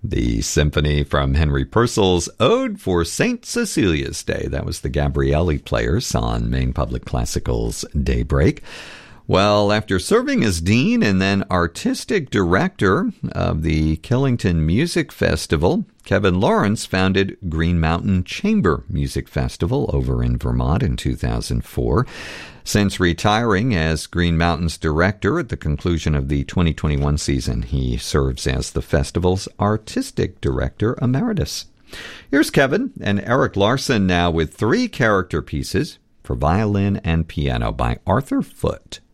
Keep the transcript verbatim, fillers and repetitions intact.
The symphony from Henry Purcell's Ode for Saint Cecilia's Day. That was the Gabrielli Players on Maine Public Classical's Daybreak. Well, after serving as dean and then artistic director of the Killington Music Festival, Kevin Lawrence founded Green Mountain Chamber Music Festival over in Vermont in two thousand four. Since retiring as Green Mountain's director at the conclusion of the twenty twenty-one season, he serves as the festival's artistic director emeritus. Here's Kevin and Eric Larson now with three character pieces for violin and piano by Arthur Foote.